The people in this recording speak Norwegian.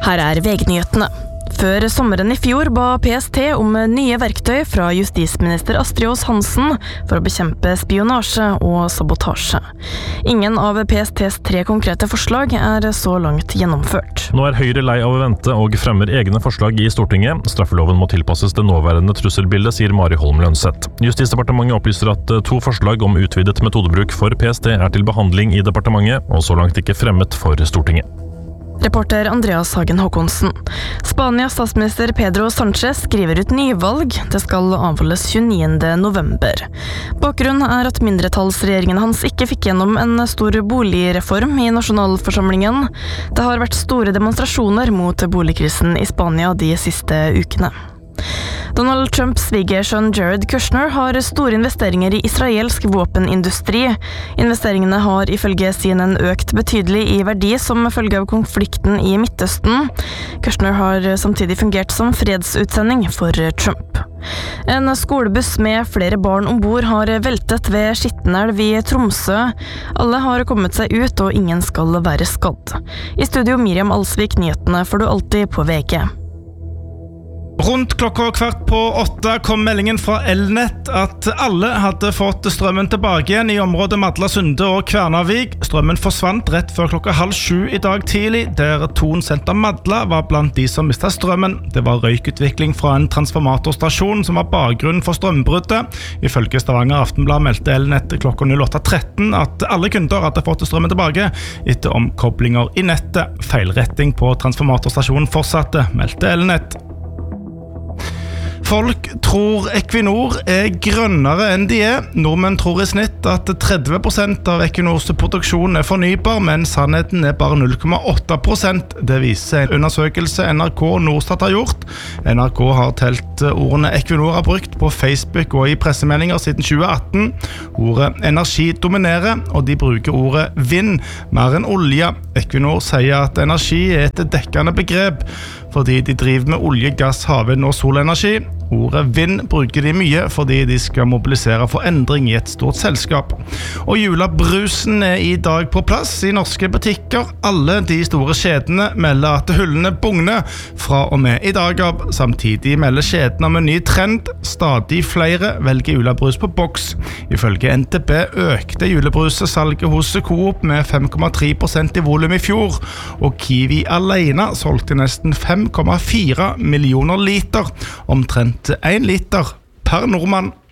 Her VG-nyhetene. Før sommeren I fjor ba PST om nye verktøy fra justisminister Astrid Aas-Hansen for å bekjempe spionasje og sabotasje. Ingen av PSTs 3 konkrete forslag så langt gjennomført. Nå Høyre lei av å vente og fremmer egne forslag I Stortinget. Straffeloven må tilpasses det nåværende trusselbildet, sier Mari Holm Lønseth. Justisdepartementet opplyser at 2 forslag om utvidet metodebruk for PST til behandling I departementet, og så langt ikke fremmet for Stortinget. Reporter Andreas Hagen Håkonsen. Spanias statsminister Pedro Sánchez skriver ut nyvalg. Det skal avholdes 29. november. Bakgrunnen at mindretallsregjeringen hans ikke fikk gjennom en stor boligreform I nasjonalforsamlingen. Det har vært store demonstrasjoner mot boligkrisen I Spania de siste ukene. Donald Trumps svigersønn Jared Kushner har store investeringer I israelsk våpenindustri. Investeringene har ifølge CNN økt betydelig I verdi som følge av konflikten I Midtøsten. Kushner har samtidig fungert som fredsutsending for Trump. En skolebuss med flere barn ombord har veltet ved Skittenelv I Tromsø. Alle har kommet seg ut, og ingen skal være skadd. I studio Miriam Alsvik, nyhetene får du alltid på VG. Rundt klokka 7:15 kom meldingen fra Elnett at alle hadde fått strømmen tilbake igjen I området Madla Sunde og Kvernavik. Strømmen forsvant rett før klokka 6:30 I dag tidlig, der Thon Senter Madla var blant de som mistet strømmen. Det var røykutvikling fra en transformatorstasjon som var bakgrunnen for strømbruddet. Ifølge Stavanger Aftenblad meldte Elnett klokka 08:13 at alle kunder hadde fått strømmen tilbake etter omkoblinger I nettet. Feilretting på transformatorstasjonen fortsatte, meldte Elnett. Folk tror Equinor grønnere enn de Nordmenn tror I snitt at 30% av Equinors produksjon fornybar, men sannheten bare 0,8%. Det viser en undersøkelse NRK og Norstat har gjort. NRK har telt ordene Equinor har brukt på Facebook og I pressemeldinger siden 2018. Ordet energi dominerer, og de bruker ordet vind mer enn olje. Equinor sier at energi et dekkende begrep, fordi de driver med olje, gass, havvind og solenergi. Ordet vind bruker de mye fordi de skal mobilisere for endring I et stort selskap. Og julebrusen I dag på plass I norske butikker. Alle de store kjedene melder at hyllene bugner fra og med I dag av. Samtidig melder kjedene om en ny trend. Stadig flere velger julebrus på boks. Ifølge NTB økte julebrusesalget hos Coop med 5,3% I volum I fjor, og Kiwi alene solgte nesten 5,4 millioner liter, omtrent 1 liter per nordmann.